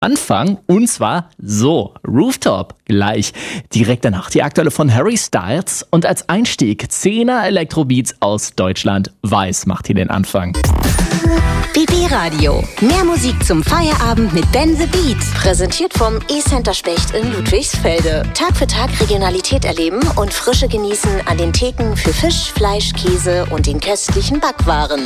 Anfang. Und zwar so, Rooftop gleich. Direkt danach die aktuelle von Harry Styles. Und als Einstieg 10er Elektrobeats aus Deutschland. Weiß macht hier den Anfang. BB Radio. Mehr Musik zum Feierabend mit Ben the Beat. Präsentiert vom E-Center Specht in Ludwigsfelde. Tag für Tag Regionalität erleben und Frische genießen an den Theken für Fisch, Fleisch, Käse und den köstlichen Backwaren.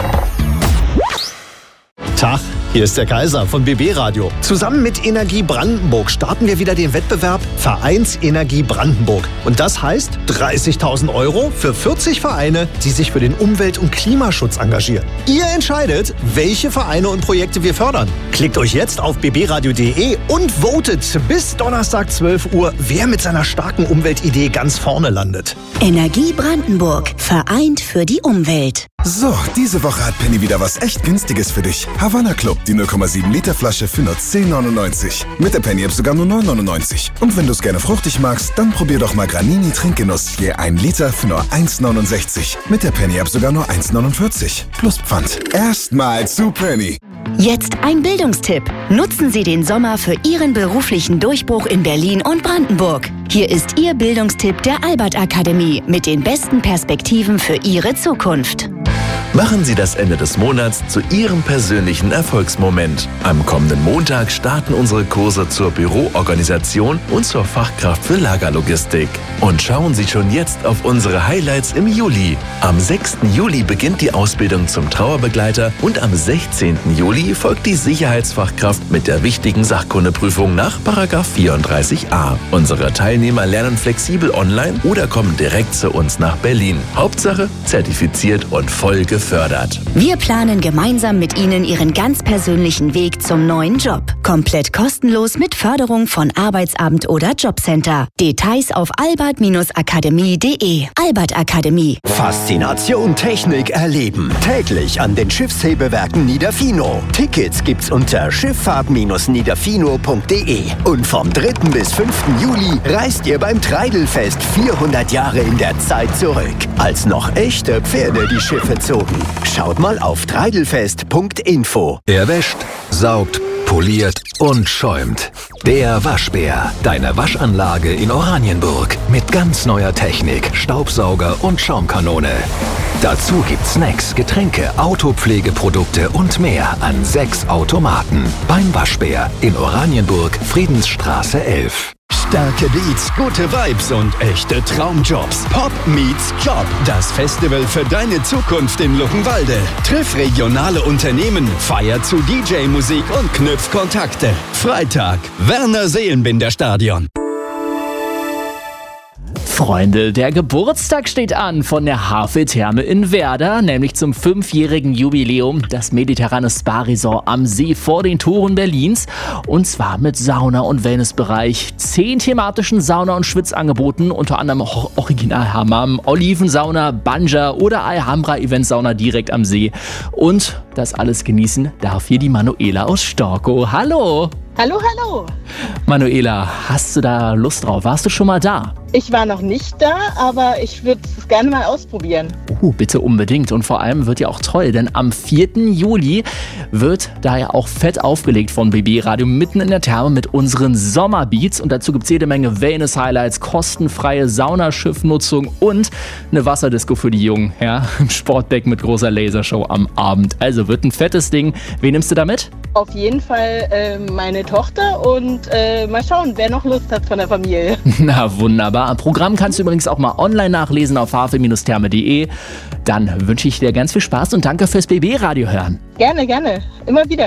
Tag, hier ist der Kaiser von BB Radio. Zusammen mit Energie Brandenburg starten wir wieder den Wettbewerb Vereinsenergie Brandenburg. Und das heißt 30.000 € für 40 Vereine, die sich für den Umwelt- und Klimaschutz engagieren. Ihr entscheidet, welche Vereine und Projekte wir fördern. Klickt euch jetzt auf bbradio.de und votet bis Donnerstag 12 Uhr, wer mit seiner starken Umweltidee ganz vorne landet. Energie Brandenburg. Vereint für die Umwelt. So, diese Woche hat Penny wieder was echt Günstiges für dich. Havanna Club, die 0,7 Liter Flasche für nur 10,99. Mit der Penny App sogar nur 9,99. Und wenn du es gerne fruchtig magst, dann probier doch mal Granini Trinkgenuss. Je 1 Liter für nur 1,69. Mit der Penny App sogar nur 1,49. Plus Pfand. Erstmal zu Penny. Jetzt ein Bildungstipp. Nutzen Sie den Sommer für Ihren beruflichen Durchbruch in Berlin und Brandenburg. Hier ist Ihr Bildungstipp der Albert Akademie mit den besten Perspektiven für Ihre Zukunft. Machen Sie das Ende des Monats zu Ihrem persönlichen Erfolgsmoment. Am kommenden Montag starten unsere Kurse zur Büroorganisation und zur Fachkraft für Lagerlogistik. Und schauen Sie schon jetzt auf unsere Highlights im Juli. Am 6. Juli beginnt die Ausbildung zum Trauerbegleiter und am 16. Juli folgt die Sicherheitsfachkraft mit der wichtigen Sachkundeprüfung nach § 34a. Unsere Teilnehmer lernen flexibel online oder kommen direkt zu uns nach Berlin. Hauptsache zertifiziert und voll gefördert. Wir planen gemeinsam mit Ihnen Ihren ganz persönlichen Weg zum neuen Job. Komplett kostenlos mit Förderung von Arbeitsamt oder Jobcenter. Details auf albert-akademie.de. Albert Akademie. Faszination Technik erleben. Täglich an den Schiffshebewerken Niederfino. Tickets gibt's unter schifffahrt-niederfino.de. Und vom 3. bis 5. Juli reist ihr beim Treidelfest 400 Jahre in der Zeit zurück. Als noch echte Pferde die Schiffe zogen. Schaut mal auf treidelfest.info. Er wäscht, saugt, poliert und schäumt. Der Waschbär, deine Waschanlage in Oranienburg. Mit ganz neuer Technik, Staubsauger und Schaumkanone. Dazu gibt's Snacks, Getränke, Autopflegeprodukte und mehr an 6 Automaten. Beim Waschbär in Oranienburg, Friedensstraße 11. Starke Beats, gute Vibes und echte Traumjobs. Pop meets Job. Das Festival für deine Zukunft in Luckenwalde. Triff regionale Unternehmen, feier zu DJ-Musik und knüpf Kontakte. Freitag, Werner Seelenbinder Stadion. Freunde, der Geburtstag steht an von der Havel-Therme in Werder, nämlich zum 5-jährigen Jubiläum, das mediterrane Spa-Resort am See vor den Toren Berlins. Und zwar mit Sauna- und Wellnessbereich, 10 thematischen Sauna- und Schwitzangeboten, unter anderem auch Original-Hammam, Olivensauna, Banja oder Alhambra-Eventsauna direkt am See. Und das alles genießen darf hier die Manuela aus Storkow. Hallo! Hallo, hallo. Manuela, hast du da Lust drauf? Warst du schon mal da? Ich war noch nicht da, aber ich würde es gerne mal ausprobieren. Bitte unbedingt. Und vor allem wird ja auch toll, denn am 4. Juli wird da ja auch fett aufgelegt von BB Radio mitten in der Therme mit unseren Sommerbeats. Und dazu gibt es jede Menge Wellness-Highlights, kostenfreie Saunaschiffnutzung und eine Wasserdisco für die Jungen. Ja, im Sportdeck mit großer Lasershow am Abend. Also wird ein fettes Ding. Wen nimmst du da mit? Auf jeden Fall meine Tochter und mal schauen, wer noch Lust hat von der Familie. Na wunderbar. Programm kannst du übrigens auch mal online nachlesen auf havel-therme.de. Dann wünsche ich dir ganz viel Spaß und danke fürs BB-Radio hören. Gerne, gerne. Immer wieder.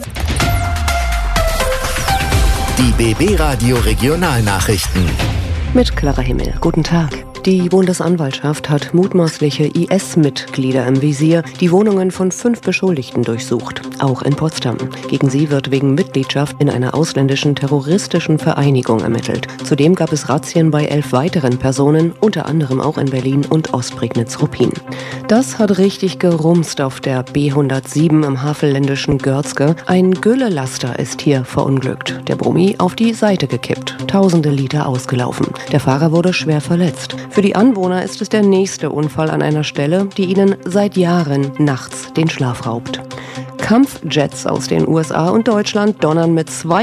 Die BB-Radio Regionalnachrichten. Mit Clara Himmel. Guten Tag. Die Bundesanwaltschaft hat mutmaßliche IS-Mitglieder im Visier, die Wohnungen von 5 Beschuldigten durchsucht, auch in Potsdam. Gegen sie wird wegen Mitgliedschaft in einer ausländischen terroristischen Vereinigung ermittelt. Zudem gab es Razzien bei 11 weiteren Personen, unter anderem auch in Berlin und Ostprignitz-Ruppin. Das hat richtig gerumst auf der B107 im havelländischen Görzke. Ein Güllelaster ist hier verunglückt. Der Brummi auf die Seite gekippt, tausende Liter ausgelaufen. Der Fahrer wurde schwer verletzt. Für die Anwohner ist es der nächste Unfall an einer Stelle, die ihnen seit Jahren nachts den Schlaf raubt. Kampfjets aus den USA und Deutschland donnern mit 2